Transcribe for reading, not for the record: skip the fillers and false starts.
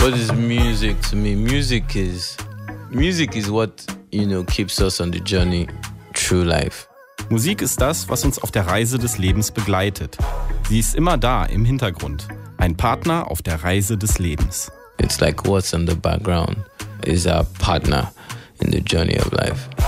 What is music to me? Music is what, keeps us on the journey through life. Musik ist das, was uns auf der Reise des Lebens begleitet. Sie ist immer da, im Hintergrund. Ein Partner auf der Reise des Lebens. It's like what's in the background is our partner in the journey of life.